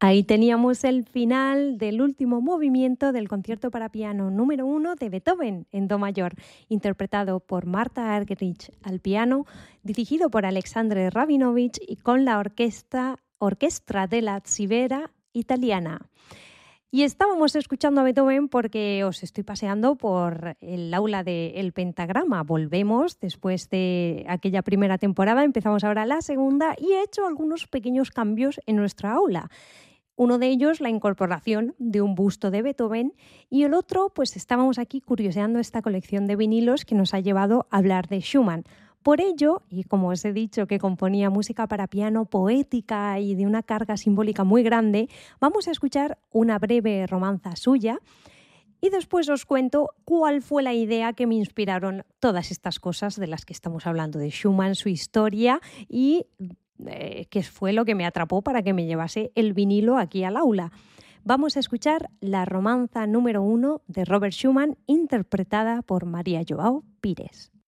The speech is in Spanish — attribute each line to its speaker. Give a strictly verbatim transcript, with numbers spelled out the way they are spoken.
Speaker 1: Ahí teníamos el final del último movimiento del concierto para piano número uno de Beethoven en do mayor, interpretado por Martha Argerich al piano, dirigido por Alexandre Rabinovich y con la orquesta, orquestra della Civera italiana. Y estábamos escuchando a Beethoven porque os estoy paseando por el aula del Pentagrama. Volvemos después de aquella primera temporada, empezamos ahora la segunda y he hecho algunos pequeños cambios en nuestra aula. Uno de ellos, la incorporación de un busto de Beethoven, y el otro, pues estábamos aquí curioseando esta colección de vinilos que nos ha llevado a hablar de Schumann. Por ello, y como os he dicho que componía música para piano poética y de una carga simbólica muy grande, vamos a escuchar una breve romanza suya y después os cuento cuál fue la idea que me inspiraron todas estas cosas de las que estamos hablando de Schumann, su historia y eh, qué fue lo que me atrapó para que me llevase el vinilo aquí al aula. Vamos a escuchar la romanza número uno de Robert Schumann, interpretada por María Joao Pires.